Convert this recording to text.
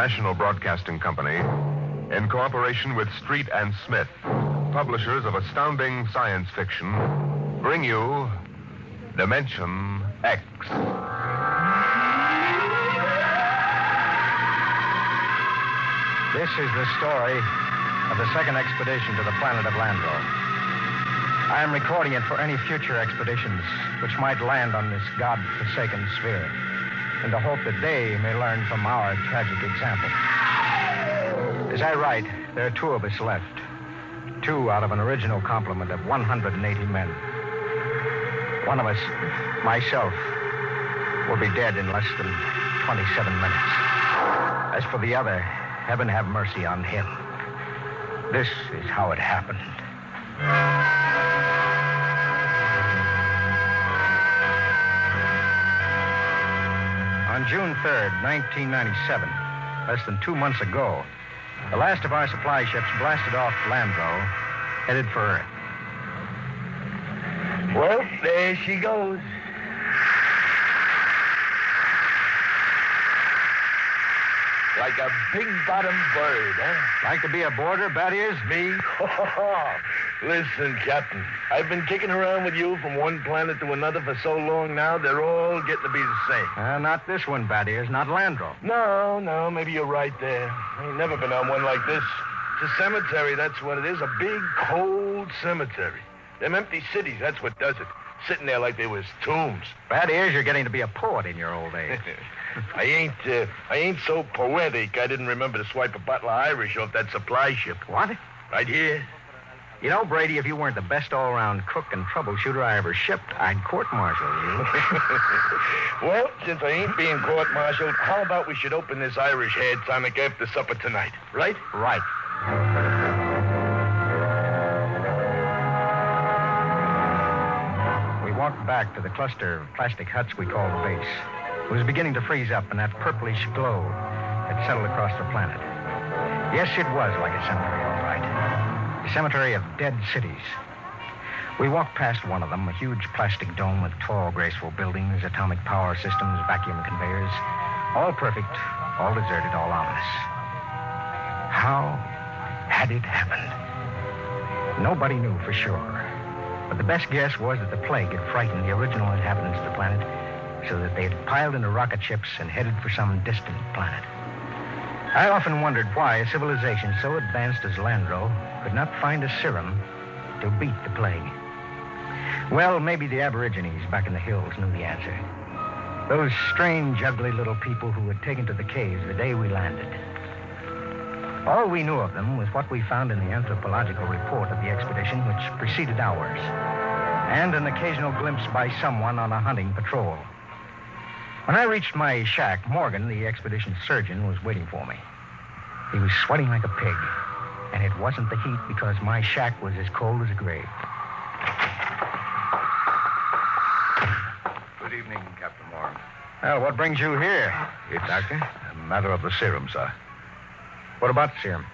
National Broadcasting Company, in cooperation with Street and Smith, publishers of astounding science fiction, bring you Dimension X. This is the story of the second expedition to the planet of Landro. I am recording it for any future expeditions which might land on this God-forsaken sphere, in the hope that they may learn from our tragic example. As I write, there are 2 of us left. 2 out of an original complement of 180 men. One of us, myself, will be dead in less than 27 minutes. As for the other, heaven have mercy on him. This is how it happened. On June 3rd, 1997, less than 2 months ago, the last of our supply ships blasted off Landro, headed for Earth. Well, there she goes. Like a big-bottom bird, huh? Like to be a boarder, Battiers? Me? Listen, Captain, I've been kicking around with you from one planet to another for so long now, they're all getting to be the same. Not this one, Battiers, not Landro. No, maybe you're right there. I ain't never been on one like this. It's a cemetery, that's what it is. A big, cold cemetery. Them empty cities, that's what does it. Sitting there like they was tombs. Battiers, you're getting to be a poet in your old age. I ain't so poetic I didn't remember to swipe a bottle of Irish off that supply ship. What? Right here. You know, Brady, if you weren't the best all-around cook and troubleshooter I ever shipped, I'd court-martial you. Well, since I ain't being court-martialed, how about we should open this Irish hair tonic after supper tonight, right? Right. We walked back to the cluster of plastic huts we call the base. It was beginning to freeze up, and that purplish glow had settled across the planet. Yes, it was like a cemetery, all right. A cemetery of dead cities. We walked past one of them, a huge plastic dome with tall, graceful buildings, atomic power systems, vacuum conveyors. All perfect, all deserted, all ominous. How had it happened? Nobody knew for sure. But the best guess was that the plague had frightened the original inhabitants of the planet, so that they had piled into rocket ships and headed for some distant planet. I often wondered why a civilization so advanced as Landro could not find a serum to beat the plague. Well, maybe the Aborigines back in the hills knew the answer. Those strange, ugly little people who had taken to the caves the day we landed. All we knew of them was what we found in the anthropological report of the expedition which preceded ours, and an occasional glimpse by someone on a hunting patrol. When I reached my shack, Morgan, the expedition surgeon, was waiting for me. He was sweating like a pig, and it wasn't the heat because my shack was as cold as a grave. Good evening, Captain Morgan. Well, what brings you here? It's Doctor? a matter of the serum, sir. What about the serum?